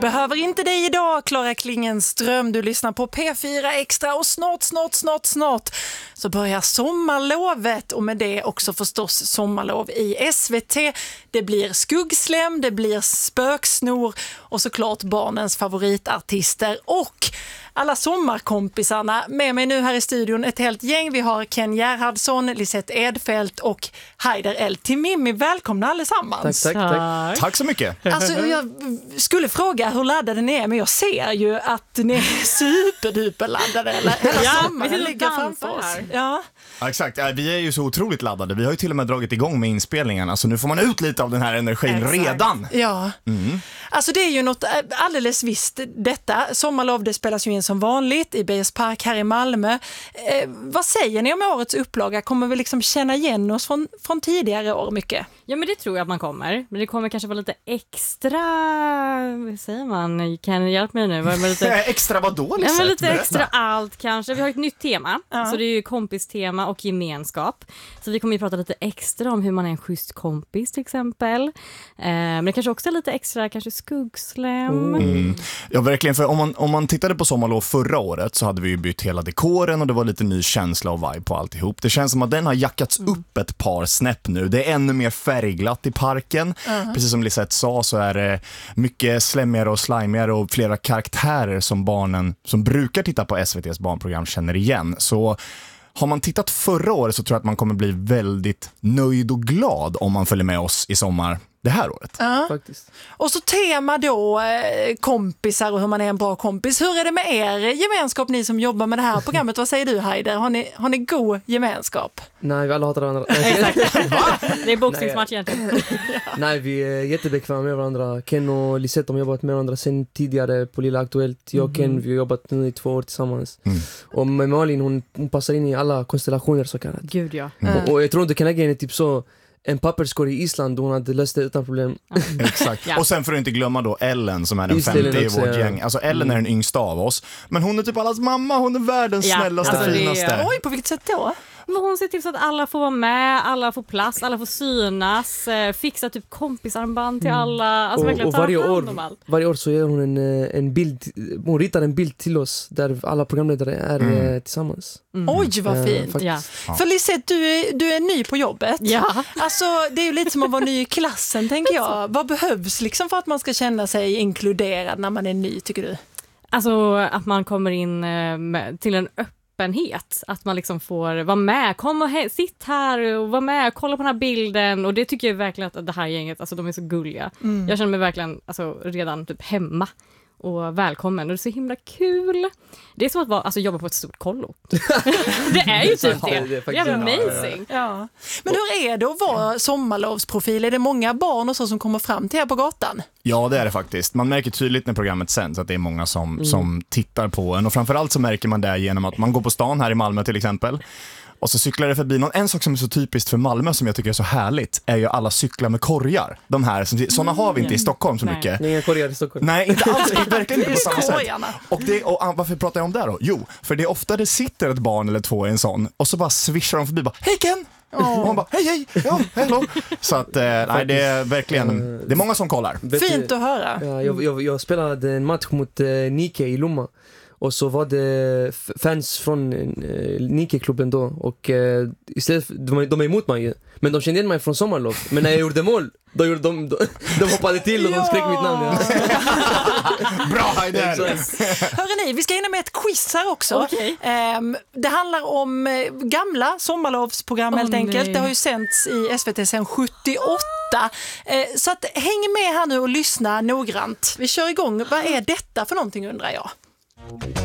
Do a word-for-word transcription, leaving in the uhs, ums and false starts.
Behöver inte dig idag, Klara Klingenström. Du lyssnar på P fyra Extra och snart, snart, snart, snart så börjar sommarlovet och med det också förstås sommarlov i S V T. Det blir skuggslem, det blir spöksnor och såklart barnens favoritartister och alla sommarkompisarna. Med mig nu här i studion ett helt gäng. Vi har Ken Gerhardsson, Lisette Edfeldt och Haider El Timimi. Välkomna allesammans. Tack, tack, tack. Tack så mycket. Alltså, jag skulle fråga hur laddade ni är, men jag ser ju att ni är superduper laddade. Eller hela Ja, sommaren ligger framför oss. Ja. Ja, exakt. Vi är ju så otroligt laddade. Vi har ju till och med dragit igång med inspelningarna. Så nu får man ut lite av den här energin Exakt. redan. Ja. Mm. Alltså det är ju något alldeles visst detta. Sommarlov, det spelas ju in som vanligt i Beijer Park här i Malmö. Eh, vad säger ni om årets upplaga? Kommer vi liksom känna igen oss från, från tidigare år mycket? Ja, men det tror jag att man kommer. Men det kommer kanske vara lite extra... Vad säger man? Kan ni hjälpa mig nu? Var det lite... extra vad då? Ja, men lite extra allt kanske. Vi har ett nytt tema. Ja. Så det är ju kompistema och gemenskap. Så vi kommer ju prata lite extra om hur man är en schysst kompis till exempel. Eh, men det kanske också är lite extra kanske skuggslem. Mm. Ja, verkligen. För om man, om man tittade på sommarlov förra året så hade vi ju bytt hela dekoren och det var lite ny känsla och vibe på alltihop. Det känns som att den har jackats Mm. upp ett par snäpp nu. Det är ännu mer färgglatt i parken. Uh-huh. Precis som Lisette sa så är det mycket slämmigare och slimigare och flera karaktärer som barnen som brukar titta på S V T:s barnprogram känner igen. Så har man tittat förra året så tror jag att man kommer bli väldigt nöjd och glad om man följer med oss i sommar det här året. Ja. Faktiskt. Och så tema då eh, kompisar och hur man är en bra kompis. Hur är det med er gemenskap, ni som jobbar med det här programmet? Vad säger du, Haider? Har ni, har ni god gemenskap? Nej, vi alla hatar varandra. Det är boxningsmatch egentligen. Nej, vi är jättebekväma med varandra. Ken och Lisette har jobbat med varandra sen tidigare på Lilla Aktuellt. Jag och Ken, vi har jobbat nu i två år tillsammans. Mm. Och med Malin, hon, hon passar in i alla konstellationer så kallat. Gud, ja. Mm. Och, och jag tror inte Ken är typ så en papperskorg i Island och hon hade löst det utan problem. Exakt. Ja. Och sen får du inte glömma då Ellen som är den Just femte Ellen i också, vårt ja. gäng. Alltså Ellen är den yngsta av oss. Men hon är typ allas mamma, hon är världens Ja, snällaste, alltså det är- finaste. Oj, på vilket sätt då? Men hon ser till så att alla får vara med, alla får plats, alla får synas, eh, fixa typ kompisarmband till alla. Alltså Och, verkligen och ta varje, hand om år, allt. varje år så gör hon en, eh, en bild, hon ritar en bild till oss där alla programledare är Mm. eh, tillsammans. Oj, vad Eh, fint. faktiskt. Ja. Ja. För Lisette, du är, du är ny på jobbet. Ja. Alltså, det är ju lite som att vara ny i klassen, tänker jag. Vad behövs liksom för att man ska känna sig inkluderad när man är ny, tycker du? Alltså att man kommer in eh, med, till en öppenhet. Att man liksom får vara med. Kom och he- sitt här och var med. Kolla på den här bilden. Och det tycker jag verkligen att det här gänget, alltså de är så gulliga. Mm. Jag känner mig verkligen alltså, redan typ hemma. Och välkommen. Och det är så himla kul. Det är som att vara, alltså, jobba på ett stort kollo. Det är ju typ Ja, det. det är Det faktiskt- är amazing. Ja. Men hur är det att vara sommarlovsprofil? Är det många barn och så som kommer fram till er på gatan? Ja, det är det faktiskt. Man märker tydligt när programmet sänds att det är många som, som tittar på en. Och framförallt så märker man det genom att man går på stan här i Malmö till exempel. Och så cyklar det förbi någon. En sak som är så typiskt för Malmö som jag tycker är så härligt är ju alla cyklar med korgar. De här, som, såna har vi inte i Stockholm så Nej. mycket. Det är inga koreaner i Stockholm. Nej, inte alls. Verkligen inte på samma sätt. Skojarna. Och, det, och ah, varför pratar jag om det då? Jo, för det är ofta det sitter ett barn eller två i en sån och så bara swishar de förbi bara, hej Ken! Och man bara, hej hej, ja, hello. Så att, eh, nej det är verkligen, det är många som kollar. Vet du- Fint att höra. Ja, jag, jag, jag spelade en match mot eh, Nike i Lomma. Och så var det f- fans från eh, Nike-klubben då. Och eh, istället för, de, de är emot mig ju. Men de kände igen mig från sommarlov. Men när jag gjorde mål, då gjorde de, de, de hoppade till och de skrek mitt namn. Ja. Bra Haider! Hörrni, vi ska hinna med ett quiz här också. Okej. Ehm, det handlar om eh, gamla sommarlovsprogram Åh, helt enkelt. nej. Det har ju sänts i S V T sedan sjuttioåtta. Eh, så att, häng med här nu och lyssna noggrant. Vi kör igång. Vad är detta för någonting, undrar jag?